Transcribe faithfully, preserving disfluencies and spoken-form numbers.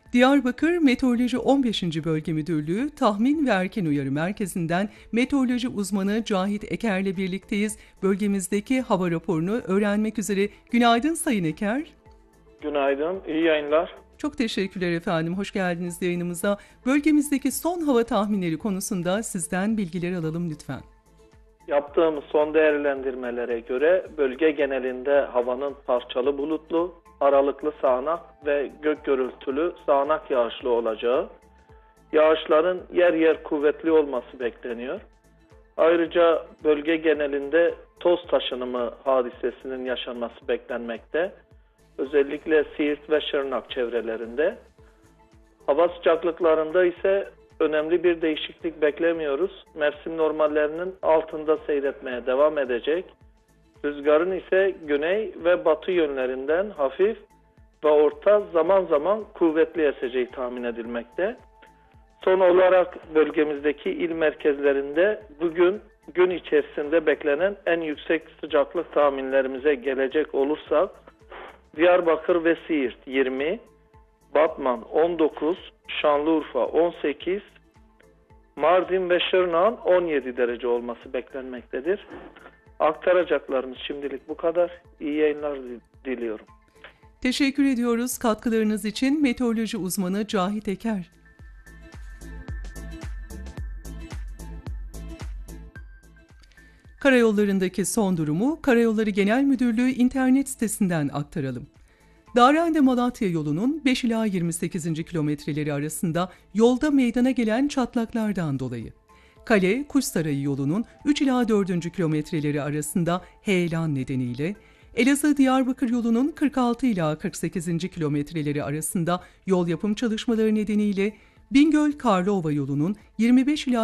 Diyarbakır Meteoroloji on beşinci. Bölge Müdürlüğü Tahmin ve Erken Uyarı Merkezi'nden meteoroloji uzmanı Cahit Eker'le birlikteyiz. Bölgemizdeki hava raporunu öğrenmek üzere. Günaydın Sayın Eker. Günaydın, iyi yayınlar. Çok teşekkürler efendim, hoş geldiniz yayınımıza. Bölgemizdeki son hava tahminleri konusunda sizden bilgiler alalım lütfen. Yaptığımız son değerlendirmelere göre bölge genelinde havanın parçalı bulutlu, aralıklı sağanak ve gök gürültülü sağanak yağışlı olacağı, yağışların yer yer kuvvetli olması bekleniyor. Ayrıca bölge genelinde toz taşınımı hadisesinin yaşanması beklenmekte. Özellikle Siirt ve Şırnak çevrelerinde. Hava sıcaklıklarında ise önemli bir değişiklik beklemiyoruz. Mevsim normallerinin altında seyretmeye devam edecek. Rüzgarın ise güney ve batı yönlerinden hafif ve orta, zaman zaman kuvvetli eseceği tahmin edilmekte. Son olarak bölgemizdeki il merkezlerinde bugün gün içerisinde beklenen en yüksek sıcaklık tahminlerimize gelecek olursak, Diyarbakır ve Siirt yirmi, Batman on dokuz, Şanlıurfa on sekiz, Mardin ve Şırnak'ın on yedi derece olması beklenmektedir. Aktaracaklarımız şimdilik bu kadar. İyi yayınlar diliyorum. Teşekkür ediyoruz katkılarınız için meteoroloji uzmanı Cahit Eker. Karayollarındaki son durumu Karayolları Genel Müdürlüğü internet sitesinden aktaralım. Darende-Malatya yolunun beş ila yirmi sekizinci kilometreleri arasında yolda meydana gelen çatlaklardan dolayı, Kale-Kuşsarayı yolunun üç ila dördüncü kilometreleri arasında heyelan nedeniyle, Elazığ-Diyarbakır yolunun kırk altı ila kırk sekizinci kilometreleri arasında yol yapım çalışmaları nedeniyle, Bingöl-Karlova yolunun yirmi beş ila